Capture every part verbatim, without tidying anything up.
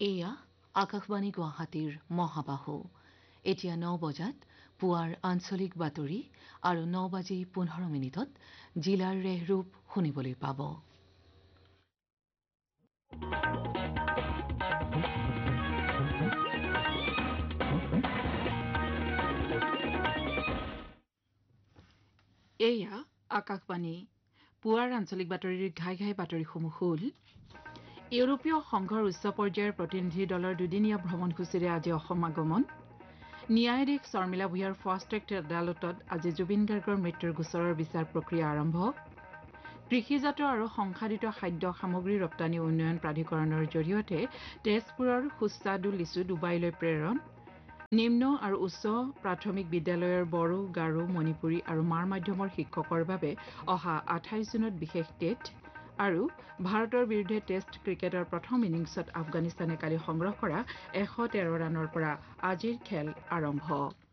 এয়া আকাশবাণী গুৱাহাটীৰ মহাবাহু এতিয়া ন বজাত পুৱাৰ আঞ্চলিক বাতৰি আৰু ন বাজি পোন্ধৰ মিনিটত জিলাৰ ৰেহৰূপ শুনিবলৈ পাব। এয়া আকাশবাণী পুৱাৰ আঞ্চলিক বাতৰিৰ ঘাই ঘাই বাতৰিসমূহ হ'ল ইউৰোপীয় সংঘৰ উচ্চ পৰ্যায়ৰ প্ৰতিনিধি দলৰ দুদিনীয়া ভ্ৰমণসূচীৰে আজি অসম আগমন। ন্যায়াধীশ শৰ্মিলা ভূঞাৰ ফাষ্ট ট্ৰেক আদালতত আজি জুবিন গাৰ্গৰ মৃত্যুৰ গোচৰৰ বিচাৰ প্ৰক্ৰিয়া আৰম্ভ। কৃষিজাত আৰু সংসাধিত খাদ্য সামগ্ৰী ৰপ্তানি উন্নয়ন প্ৰাধিকৰণৰ জৰিয়তে তেজপুৰৰ সুস্বাদু লিচু ডুবাইলৈ প্ৰেৰণ। নিম্ন আৰু উচ্চ প্ৰাথমিক বিদ্যালয়ৰ বড়ো গাৰো মণিপুৰী আৰু মাৰ মাধ্যমৰ শিক্ষকৰ বাবে অহা আঠাইছ জুনত বিশেষ টেট আৰু ভাৰতৰ বিৰুদ্ধে টেষ্ট ক্ৰিকেটৰ প্ৰথম ইনিংছত আফগানিস্তানে কালি সংগ্ৰহ কৰা এশ তেৰ ৰানৰ পৰা আজিৰ খেল আৰম্ভ।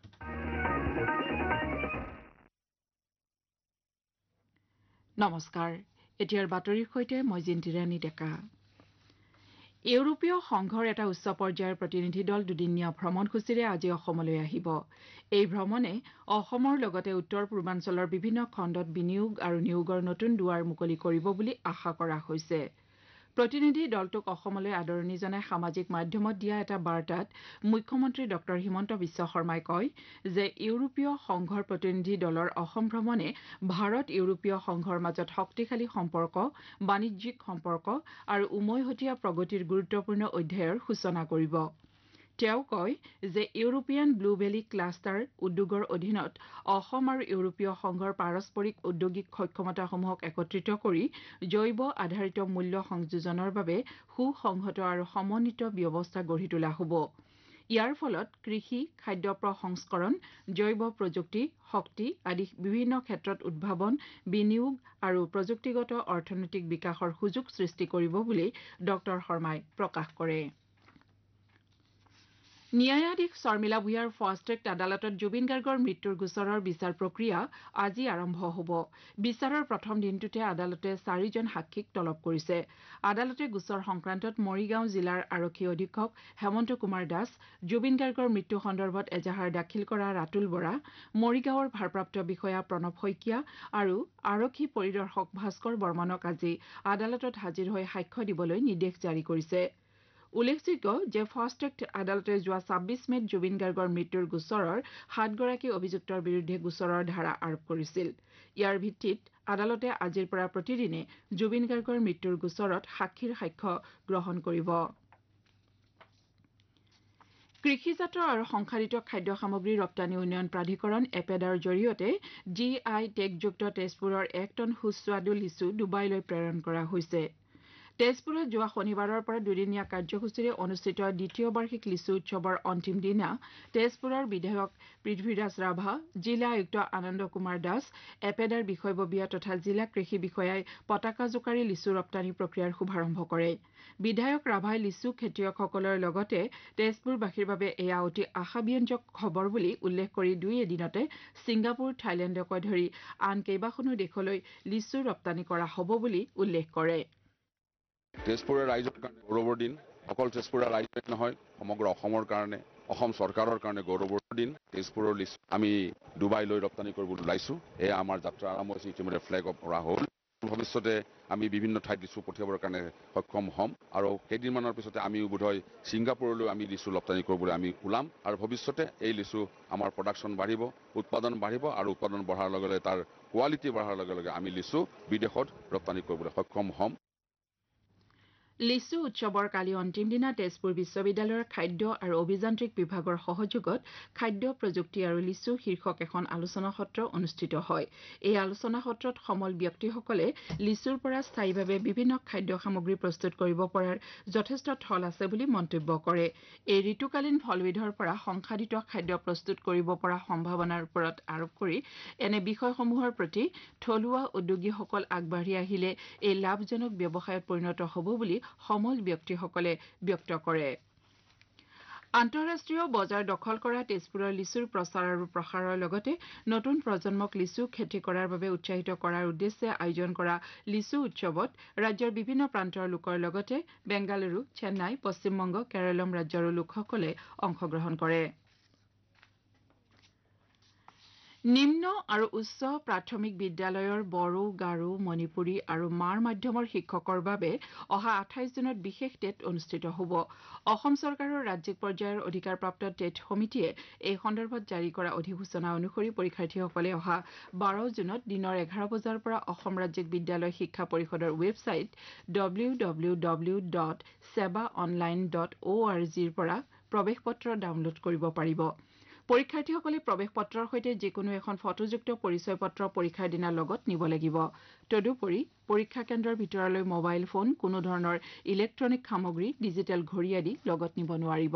নমস্কাৰ, এতিয়াৰ বাতৰিৰ সৈতে মই জিন্তিৰাণী ডেকা। ইউৰোপীয় সংঘৰ এটা উচ্চ পৰ্যায়ৰ প্ৰতিনিধি দল দুদিনীয়া ভ্ৰমণসূচীৰে আজি অসমলৈ আহিব। এই ভ্ৰমণে অসমৰ লগতে উত্তৰ পূৰ্বাঞ্চলৰ বিভিন্ন খণ্ডত বিনিয়োগ আৰু নিয়োগৰ নতুন দুৱাৰ মুকলি কৰিব বুলি আশা কৰা হৈছে। প্ৰতিনিধি দলটোক অসমলৈ আদৰণি জনাই সামাজিক মাধ্যমত দিয়া এটা বাৰ্তাত মুখ্যমন্ত্ৰী ডক্টৰ হিমন্ত বিশ্ব শৰ্মাই কয় যে ইউৰোপীয় সংঘৰ প্ৰতিনিধি দলৰ অসম ভ্ৰমণে ভাৰত ইউৰোপীয় সংঘৰ মাজত শক্তিশালী সম্পৰ্ক, বাণিজ্যিক সম্পৰ্ক আৰু উমৈহতীয়া প্ৰগতিৰ গুৰুত্বপূৰ্ণ অধ্যায়ৰ সূচনা কৰিব। তেওঁ কয় যে ইউৰোপীয়ান ব্লু ভেলী ক্লাষ্টাৰ উদ্যোগৰ অধীনত অসম আৰু ইউৰোপীয় সংঘৰ পাৰস্পৰিক ঔদ্যোগিক সক্ষমতাসমূহক একত্ৰিত কৰি জৈৱ আধাৰিত মূল্য সংযোজনৰ বাবে সুসংহত আৰু সমন্বিত ব্যৱস্থা গঢ়ি তোলা হ'ব। ইয়াৰ ফলত কৃষি, খাদ্য প্ৰসংস্কৰণ, জৈৱ প্ৰযুক্তি, শক্তি আদি বিভিন্ন ক্ষেত্ৰত উদ্ভাৱন, বিনিয়োগ আৰু প্ৰযুক্তিগত অৰ্থনৈতিক বিকাশৰ সুযোগ সৃষ্টি কৰিব বুলি ডক্টৰ শৰ্মাই প্ৰকাশ কৰে। ন্যায়াধীশ শৰ্মিলা ভূঞাৰ ফাষ্ট ট্ৰেক আদালতত জুবিন গাৰ্গৰ মৃত্যুৰ গোচৰৰ বিচাৰ প্ৰক্ৰিয়া আজি আৰম্ভ হ'ব। বিচাৰৰ প্ৰথম দিনটোতে আদালতে চাৰিজন সাক্ষীক তলব কৰিছে। আদালতে গোচৰ সংক্ৰান্তত মৰিগাঁও জিলাৰ আৰক্ষী অধীক্ষক হেমন্ত কুমাৰ দাস, জুবিন গাৰ্গৰ মৃত্যু সন্দৰ্ভত এজাহাৰ দাখিল কৰা ৰাতুল বৰা, মৰিগাঁৱৰ ভাৰপ্ৰাপ্ত বিষয়া প্ৰণৱ শইকীয়া আৰু আৰক্ষী পৰিদৰ্শক ভাস্কৰ বৰ্মনক আজি আদালতত হাজিৰ হৈ সাক্ষ্য দিবলৈ নিৰ্দেশ জাৰি কৰিছে। উল্লেখযোগ্য যে ফাষ্ট ট্ৰেক আদালতে যোৱা ছাব্বিছ মেত জুবিন গাৰ্গৰ মৃত্যুৰ গোচৰৰ সাতগৰাকী অভিযুক্তৰ বিৰুদ্ধে গোচৰৰ ধাৰা আৰোপ কৰিছিল। ইয়াৰ ভিত্তিত আদালতে আজিৰ পৰা প্ৰতিদিনে জুবিন গাৰ্গৰ মৃত্যুৰ গোচৰত সাক্ষীৰ সাক্ষ্য গ্ৰহণ কৰিব। কৃষিজাত আৰু সংসাধিত খাদ্য সামগ্ৰী ৰপ্তানি উন্নয়ন প্ৰাধিকৰণ এপেডাৰ জৰিয়তে জি আই টেগযুক্ত তেজপুৰৰ এক টন সুস্বাদু লিচু ডুবাইলৈ প্ৰেৰণ কৰা হৈছে। তেজপুৰত যোৱা শনিবাৰৰ পৰা দুদিনীয়া কাৰ্যসূচীৰে অনুষ্ঠিত দ্বিতীয় বাৰ্ষিক লিচু উৎসৱৰ অন্তিম দিনা তেজপুৰৰ বিধায়ক পৃথ্বীৰাজ ৰাভা, জিলা আয়ুক্ত আনন্দ কুমাৰ দাস, এপেডাৰ বিষয়ববীয়া তথা জিলা কৃষি বিষয়াই পতাকা জোকাৰি লিচু ৰপ্তানি প্ৰক্ৰিয়াৰ শুভাৰম্ভ কৰে। বিধায়ক ৰাভাই লিচু খেতিয়কসকলৰ লগতে তেজপুৰবাসীৰ বাবে এয়া অতি আশাব্যঞ্জক খবৰ বুলি উল্লেখ কৰি দুই এদিনতে ছিংগাপুৰ, থাইলেণ্ডকে ধৰি আন কেইবাখনো দেশলৈ লিচু ৰপ্তানি কৰা হ'ব বুলি উল্লেখ কৰে। তেজপুৰৰ ৰাইজৰ কাৰণে গৌৰৱৰ দিন। অকল তেজপুৰৰ ৰাইজৰ নহয়, সমগ্ৰ অসমৰ কাৰণে, অসম চৰকাৰৰ কাৰণে গৌৰৱৰ দিন। তেজপুৰৰ লিচু আমি ডুবাইলৈ ৰপ্তানি কৰিবলৈ ওলাইছোঁ। এয়া আমাৰ যাত্ৰা আৰম্ভ হৈছে, ইতিমধ্যে ফ্লেগ অফ কৰা হ'ল। ভৱিষ্যতে আমি বিভিন্ন ঠাইত লিচু পঠিয়াবৰ কাৰণে সক্ষম হ'ম আৰু কেইদিনমানৰ পিছতে আমি বোধহয় ছিংগাপুৰলৈ আমি লিচু ৰপ্তানি কৰিবলৈ আমি ওলাম আৰু ভৱিষ্যতে এই লিচু আমাৰ প্ৰডাকশ্যন বাঢ়িব, উৎপাদন বাঢ়িব আৰু উৎপাদন বঢ়াৰ লগে লগে তাৰ কোৱালিটি বঢ়াৰ লগে লগে আমি লিচু বিদেশত ৰপ্তানি কৰিবলৈ সক্ষম হ'ম। লিচু উৎসৱৰ কালি অন্তিম দিনা তেজপুৰ বিশ্ববিদ্যালয়ৰ খাদ্য আৰু অভিযান্ত্ৰিক বিভাগৰ সহযোগত খাদ্য প্ৰযুক্তি আৰু লিচু শীৰ্ষক এখন আলোচনা সত্ৰ অনুষ্ঠিত হয়। এই আলোচনা সত্ৰত সমল ব্যক্তিসকলে লিচুৰ পৰা স্থায়ীভাৱে বিভিন্ন খাদ্য সামগ্ৰী প্ৰস্তুত কৰিব পৰাৰ যথেষ্ট থল আছে বুলি মন্তব্য কৰে। এই ঋতুকালীন ফলবিধৰ পৰা সংসাধিত খাদ্য প্ৰস্তুত কৰিব পৰা সম্ভাৱনাৰ ওপৰত আৰোপ কৰি এনে বিষয়সমূহৰ প্ৰতি থলুৱা উদ্যোগীসকল আগবাঢ়ি আহিলে এই লাভজনক ব্যৱসায়ত পৰিণত হ'ব বুলি সমল ব্যক্তিসকলে ব্যক্ত কৰে। আন্তঃৰাষ্ট্ৰীয় বজাৰ দখল কৰা তেজপুৰৰ লিচুৰ প্ৰচাৰ আৰু প্ৰসাৰৰ লগতে নতুন প্ৰজন্মক লিচু খেতি কৰাৰ বাবে উৎসাহিত কৰাৰ উদ্দেশ্যে আয়োজন কৰা লিচু উৎসৱত ৰাজ্যৰ বিভিন্ন প্ৰান্তৰ লোকৰ লগতে বেংগালুৰু চেন্নাই পশ্চিমবংগ কেৰালম ৰাজ্যৰো লোকসকলে অংশগ্ৰহণ কৰে নিম্ন আৰু উচ্চ প্ৰাথমিক বিদ্যালয়ৰ বড়ো গাৰো মণিপুৰী আৰু মাৰ মাধ্যমৰ শিক্ষকৰ বাবে অহা আঠাইশ জুনত বিশেষ টেট অনুষ্ঠিত হ'ব অসম চৰকাৰৰ ৰাজ্যিক পৰ্যায়ৰ অধিকাৰপ্ৰাপ্ত টেট সমিতিয়ে এই সন্দৰ্ভত জাৰি কৰা অধিসূচনা অনুসৰি পৰীক্ষাৰ্থীসকলে অহা বাৰ জুনত দিনৰ এঘাৰ বজাৰ পৰা অসম ৰাজ্যিক বিদ্যালয় শিক্ষা পৰিষদৰ website W W W dot সেবা অনলাইন ডট অ' আৰ জিৰ পৰা প্ৰৱেশ পত্ৰ ডাউনলোড কৰিব পাৰিব পৰীক্ষাৰ্থীসকলে প্ৰৱেশ পত্ৰৰ সৈতে যিকোনো এখন ফটোযুক্ত পৰিচয় পত্ৰ পৰীক্ষাৰ দিনা লগত নিব লাগিব তদুপৰি পৰীক্ষা কেন্দ্ৰৰ ভিতৰলৈ মোবাইল ফোন কোনো ধৰণৰ ইলেক্ট্ৰনিক সামগ্ৰী ডিজিটেল ঘড়ী আদি লগত নিব নোৱাৰিব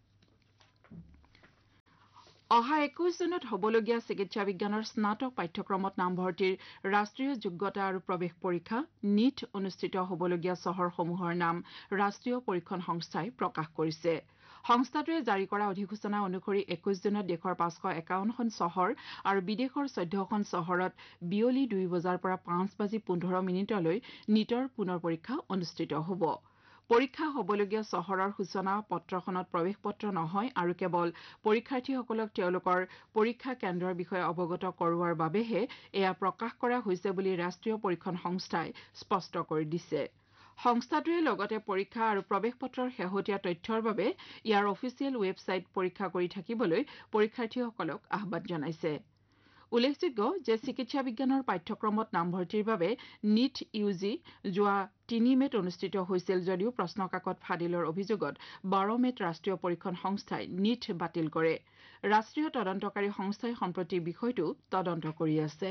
অহা একৈশ জুনত হ'বলগীয়া চিকিৎসা বিজ্ঞানৰ স্নাতক পাঠ্যক্ৰমত নামভৰ্তিৰ ৰাষ্ট্ৰীয় যোগ্যতা আৰু প্ৰৱেশ পৰীক্ষা নিট অনুষ্ঠিত হ'বলগীয়া চহৰসমূহৰ নাম ৰাষ্ট্ৰীয় পৰীক্ষণ সংস্থাই প্ৰকাশ কৰিছে সংস্থাটোৱে জাৰি কৰা অধিসূচনা অনুসৰি একৈশ জুনত দেশৰ পাঁচশ একাৱন্নখন চহৰ আৰু বিদেশৰ চৈধ্যখন চহৰত বিয়লি দুই বজাৰ পৰা পাঁচ বাজি পোন্ধৰ মিনিটলৈ নিটৰ পুনৰ পৰীক্ষা অনুষ্ঠিত হ'ব পৰীক্ষা হ'বলগীয়া চহৰৰ সূচনা পত্ৰখনত প্ৰৱেশ পত্ৰ নহয় আৰু কেৱল পৰীক্ষাৰ্থীসকলক তেওঁলোকৰ পৰীক্ষা কেন্দ্ৰৰ বিষয়ে অৱগত কৰোৱাৰ বাবেহে এয়া প্ৰকাশ কৰা হৈছে বুলি ৰাষ্ট্ৰীয় পৰীক্ষণ সংস্থাই স্পষ্ট কৰি দিছে সংস্থাটোৱে লগতে পৰীক্ষা আৰু প্ৰৱেশ পত্ৰৰ শেহতীয়া তথ্যৰ বাবে ইয়াৰ অফিচিয়েল ৱেবছাইট পৰীক্ষা কৰি থাকিবলৈ পৰীক্ষাৰ্থীসকলক আহ্বান জনাইছে উল্লেখযোগ্য যে চিকিৎসা বিজ্ঞানৰ পাঠ্যক্ৰমত নামভৰ্তিৰ বাবে নিট ইউ জি যোৱা তিনি মেত অনুষ্ঠিত হৈছিল যদিও প্ৰশ্নকাকত ফাদিলৰ অভিযোগত বাৰ মেত ৰাষ্ট্ৰীয় পৰীক্ষণ সংস্থাই নিট বাতিল কৰে ৰাষ্ট্ৰীয় তদন্তকাৰী সংস্থাই সম্প্ৰতি বিষয়টো তদন্ত কৰি আছে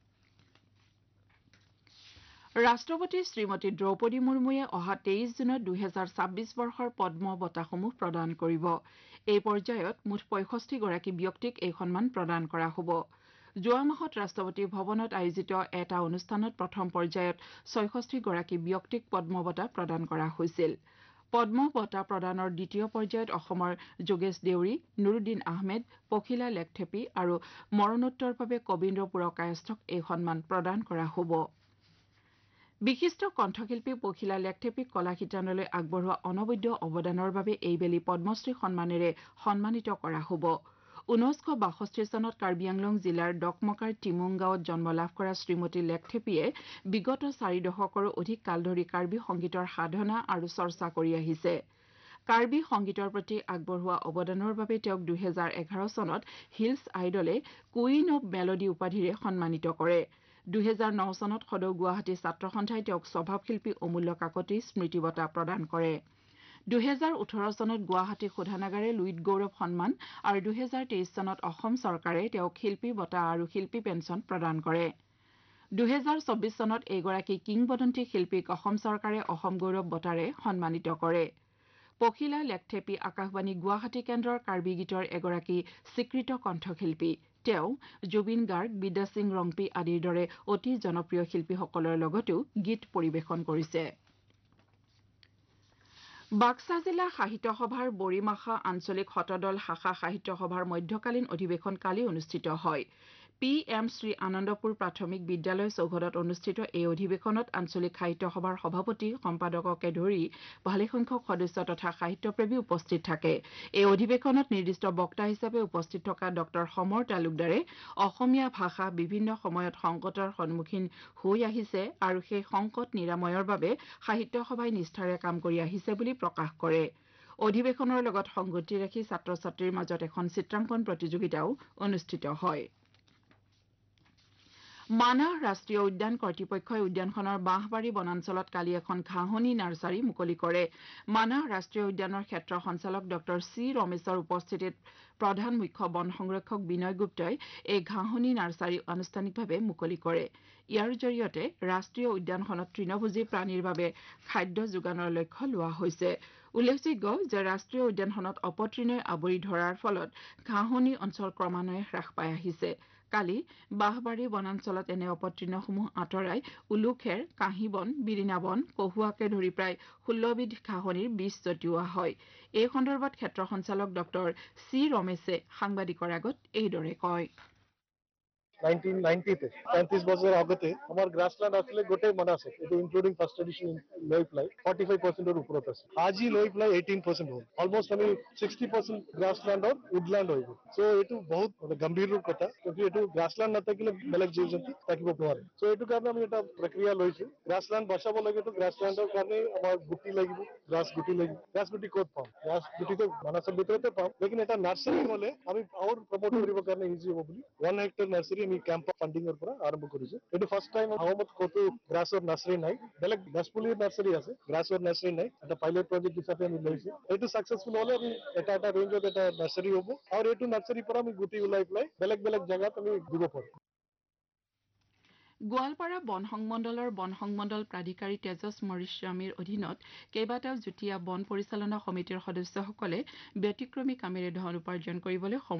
ৰাষ্ট্ৰপতি শ্ৰীমতী দ্ৰৌপদী মুৰ্মুৱে অহা তেইশ জুনত দুহেজাৰ ছাব্বিছ বৰ্ষৰ পদ্ম বঁটাসমূহ প্ৰদান কৰিব এই পৰ্যায়ত মুঠ পঁয়ষষ্ঠি গৰাকী ব্যক্তিক এই সন্মান প্ৰদান কৰা হ'ব যোৱা মাহত ৰাষ্ট্ৰপতি ভৱনত আয়োজিত এটা অনুষ্ঠানত প্ৰথম পৰ্যায়ত ছয়ষষ্ঠি গৰাকী ব্যক্তিক পদ্ম বঁটা প্ৰদান কৰা হৈছিল পদ্ম বঁটা প্ৰদানৰ দ্বিতীয় পৰ্যায়ত অসমৰ যোগেশ দেউৰী নুৰুদ্দিন আহমেদ পখিলা লেখথেপী আৰু মৰণোত্তৰভাৱে কবীন্দ্ৰ পুৰকায়স্থক এই সন্মান প্ৰদান কৰা হ'ব বিশিষ্ট কণ্ঠশিল্পী পখিলা লেখথেপীক কলা শিতানলৈ আগবঢ়োৱা অনবদ্য অৱদানৰ বাবে এইবেলি পদ্মশ্ৰী সন্মানেৰে সন্মানিত কৰা হ'ব ঊনৈছশ বাষষ্ঠি চনত কাৰ্বি আংলং জিলাৰ ডকমকাৰ টিমুং গাঁৱত জন্ম লাভ কৰা শ্ৰীমতী লেখথেপীয়ে বিগত চাৰি দশকৰো অধিক কাল ধৰি কাৰ্বি সংগীতৰ সাধনা আৰু চৰ্চা কৰি আহিছে কাৰ্বি সংগীতৰ প্ৰতি আগবঢ়োৱা অৱদানৰ বাবে তেওঁক দুহেজাৰ এঘাৰ চনত হিলছ আইডলে কুইন অব মেলোডি উপাধিৰে সন্মানিত কৰে দুহেজাৰ ন চনত সদৌ গুৱাহাটী ছাত্ৰ সন্থাই তেওঁক স্বভাৱশিল্পী অমূল্য কাকতি স্মৃতি বঁটা প্ৰদান কৰে দুহেজাৰ ওঠৰ চনত গুৱাহাটী শোধানাগাৰে লুইত গৌৰৱ সন্মান আৰু দুহেজাৰ তেইছ চনত অসম চৰকাৰে তেওঁক শিল্পী বঁটা আৰু শিল্পী পেঞ্চন প্ৰদান কৰে দুহেজাৰ চৌবিশ চনত এইগৰাকী কিংবদন্তী শিল্পীক অসম চৰকাৰে অসম গৌৰৱ বঁটাৰে সন্মানিত কৰে পখিলা লেখথেপী আকাশবাণী গুৱাহাটী কেন্দ্ৰৰ কাৰ্বি গীতৰ এগৰাকী স্বীকৃত কণ্ঠশিল্পী তেওঁ জুবিন গাৰ্গ বিদ্যা সিং ৰংপি আদিৰ দৰে অতি জনপ্ৰিয় শিল্পীসকলৰ লগতো গীত পৰিৱেশন কৰিছে বাক্সা জিলা সাহিত্য সভাৰ বৰিমাখা আঞ্চলিক শতদল শাখা সাহিত্য সভাৰ মধ্যকালীন অধিৱেশন কালি অনুষ্ঠিত হয় পি এম শ্ৰী আনন্দপুৰ প্ৰাথমিক বিদ্যালয় চৌহদত অনুষ্ঠিত এই অধিৱেশনত আঞ্চলিক সাহিত্য সভাৰ সভাপতি সম্পাদককে ধৰি ভালেসংখ্যক সদস্য তথা সাহিত্যপ্ৰেমী উপস্থিত থাকে এই অধিৱেশনত নিৰ্দিষ্ট বক্তা হিচাপে উপস্থিত থকা ডক্টৰ সমৰ তালুকদাৰে অসমীয়া ভাষা বিভিন্ন সময়ত সংকটৰ সন্মুখীন হৈ আহিছে আৰু সেই সংকট নিৰাময়ৰ বাবে সাহিত্য সভাই নিষ্ঠাৰে কাম কৰি আহিছে বুলি প্ৰকাশ কৰে অধিৱেশনৰ লগত সংগতি ৰাখি ছাত্ৰ ছাত্ৰীৰ মাজত এখন চিত্ৰাংকন প্ৰতিযোগিতাও অনুষ্ঠিত হয় মানাহ ৰাষ্ট্ৰীয় উদ্যান কৰ্তৃপক্ষই উদ্যানখনৰ বাঁহবাৰী বনাঞ্চলত কালি এখন ঘাঁহনি নাৰ্চাৰী মুকলি কৰে মানাহ ৰাষ্ট্ৰীয় উদ্যানৰ ক্ষেত্ৰ সঞ্চালক ডক্টৰ চি ৰমেশৰ উপস্থিতিত প্ৰধান মুখ্য বন সংৰক্ষক বিনয় গুপ্তাই এই ঘাঁহনি নাৰ্চাৰী আনুষ্ঠানিকভাৱে মুকলি কৰে ইয়াৰ জৰিয়তে ৰাষ্ট্ৰীয় উদ্যানখনত তৃণভোজী প্ৰাণীৰ বাবে খাদ্য যোগানৰ লক্ষ্য লোৱা হৈছে উল্লেখযোগ্য যে ৰাষ্ট্ৰীয় উদ্যানখনত অপতৃণই আৱৰি ধৰাৰ ফলত ঘাঁহনি অঞ্চল ক্ৰমান্বয়ে হ্ৰাস পাই আহিছে কালি বাঁহবাৰী বনাঞ্চলত এনে অপতৃণসমূহ আঁতৰাই উলুখেৰ কাঁহীবন বিৰিণাবন কহুৱাকে ধৰি প্ৰায় ষোল্লবিধ ঘাঁহনিৰ বীজ ছটিওৱা হয় এই সন্দৰ্ভত ক্ষেত্ৰ সঞ্চালক ডক্টৰ চি ৰমেশে সাংবাদিকৰ আগত এইদৰে কয় নাইনটিন নাইনটিতে पैंतीस বছৰ আগতে আমাৰ গ্ৰাছল্যান্ড আসলে গোটেই মনা আছে এটো ইনক্লুডিং ফার্স্ট এডিশন লৈ প্লাই forty-five percent এর উপৰত আছে আজি লৈ প্লাই eighteen percent হ'ল অলমোস্ট আমি sixty percent গ্ৰাছল্যান্ড আর উডল্যান্ড হৈ গ'ল সো এটো বহুত মানে গম্ভীৰ কথা কিন্তু এটো গ্ৰাছল্যান্ড নাথাকিলে বেলেগ জীৱ জন্তু থাকিব নোৱাৰে সো এটো কাৰণে আমি এটা প্ৰক্ৰিয়া লৈছো গ্ৰাছল্যান্ড বচাব লাগে তো গ্ৰাছল্যান্ডৰ কাৰণে আমাৰ গুটি লাগিব গ্ৰাছ গুটি লাগিব গ্ৰাছ গুটি ক'ত পাম গ্ৰাছ গুটি তো মানসৰ ভিতৰতে পাম লেকিন এটা নাৰ্সাৰী হলে আমি আৰু প্ৰমোট কৰিবৰ কাৰণে ইজি হ'ব বুলি one হেক্টৰ নাৰ্সাৰী আমি ক্যাম্প ফান্ডিংৰ পৰা আৰম্ভ কৰিছো এটো ফাৰ্স্ট টাইম অসমত কতো গ্ৰাছৰ নাৰ্সাৰী নাই বেলেগ গছপুলিৰ নাৰ্সাৰী আছে গ্ৰাছৰ নাৰ্সাৰী নাই এটা পাইলট প্ৰজেক্ট হিচাপে আমি লৈছো এটো সাকসেসফুল হলে আমি এটা এটা ৰেঞ্জত এটা নাৰ্সাৰী হ'ব আৰু এটো নাৰ্সাৰীৰ পৰা আমি গুটি উলাই পেলাই বেলেগ বেলেগ জায়গাত আমি দিব পাৰো গোৱালপাৰা বন সংমণ্ডলৰ বন সংমণ্ডল প্ৰাধিকাৰী তেজস মৰিস্বামীৰ অধীনত কেইবাটাও যুটীয়া বন পৰিচালনা সমিতিৰ সদস্যসকলে ব্যতিক্ৰমী কামেৰে ধন উপাৰ্জন কৰিবলৈ